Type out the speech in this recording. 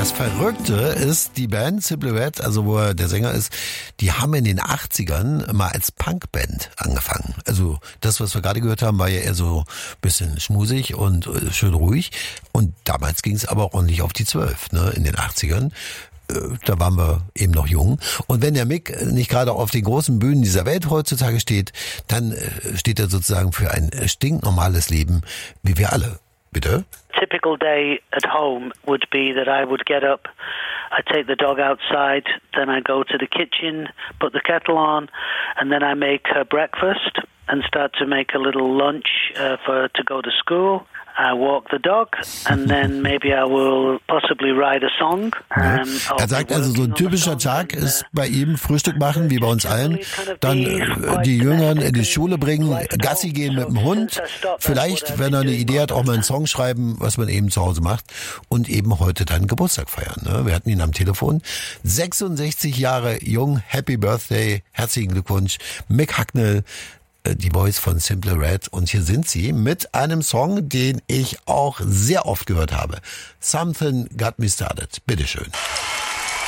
Das Verrückte ist, die Band Simply Red, also wo der Sänger ist, die haben in den 80ern mal als Punkband angefangen. Also das, was wir gerade gehört haben, war ja eher so ein bisschen schmusig und schön ruhig. Und damals ging es aber ordentlich auf die 12, ne, in den 80ern. Da waren wir eben noch jung. Und wenn der Mick nicht gerade auf den großen Bühnen dieser Welt heutzutage steht, dann steht er sozusagen für ein stinknormales Leben, wie wir alle. Bitte? Typical day at home would be that I would get up, I'd take the dog outside, then I go to the kitchen, put the kettle on, and then I make her breakfast and start to make a little lunch for her to go to school. I walk the dog and then maybe I will possibly write a song. Er sagt also, so ein typischer Tag ist bei ihm Frühstück machen, wie bei uns allen, dann die Jüngern in die Schule bringen, Gassi gehen mit dem Hund, vielleicht, wenn er eine Idee hat, auch mal einen Song schreiben, was man eben zu Hause macht und eben heute dann Geburtstag feiern. Ne? Wir hatten ihn am Telefon. 66 Jahre jung, Happy Birthday, herzlichen Glückwunsch, Mick Hucknall, die Voice von Simply Red, und hier sind sie mit einem Song, den ich auch sehr oft gehört habe. Something Got Me Started. Bitteschön.